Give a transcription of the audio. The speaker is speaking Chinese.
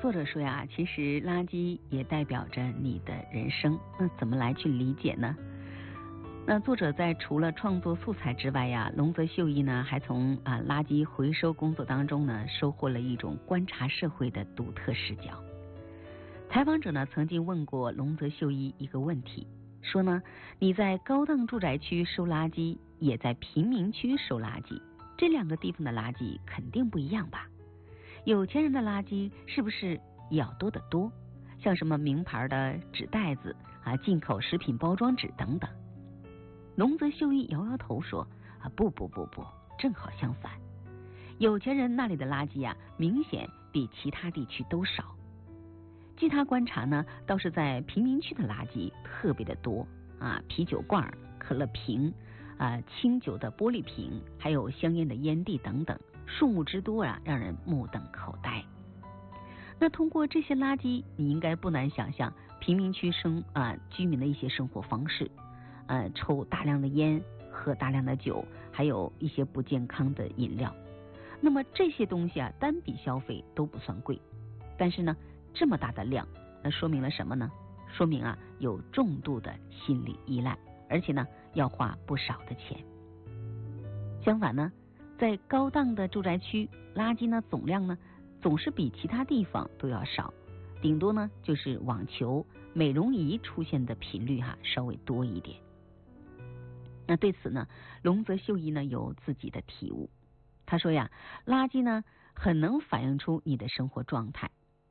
作者说呀，其实垃圾也代表着你的人生。那怎么来去理解呢？那作者在除了创作素材之外呀，龙泽秀一呢还从垃圾回收工作当中呢收获了一种观察社会的独特视角。采访者呢曾经问过龙泽秀一一个问题，说呢，你在高档住宅区收垃圾，也在贫民区收垃圾，这两个地方的垃圾肯定不一样吧？有钱人的垃圾是不是也要多得多？像什么名牌的纸袋子进口食品包装纸等等。龙泽秀一摇摇头说不，正好相反，有钱人那里的垃圾明显比其他地区都少。据他观察呢，倒是在贫民区的垃圾特别的多啤酒罐、可乐瓶清酒的玻璃瓶，还有香烟的烟蒂等等，数目之多让人目瞪口呆。那通过这些垃圾，你应该不难想象贫民区居民的一些生活方式，抽大量的烟，喝大量的酒，还有一些不健康的饮料。那么这些东西单笔消费都不算贵，但是呢，这么大的量，那说明了什么呢？说明有重度的心理依赖，而且呢要花不少的钱。相反呢，在高档的住宅区，垃圾呢总量呢总是比其他地方都要少，顶多呢就是网球、美容仪出现的频率稍微多一点。那对此呢，龙泽秀一呢有自己的体悟。他说呀，垃圾呢很能反映出你的生活状态，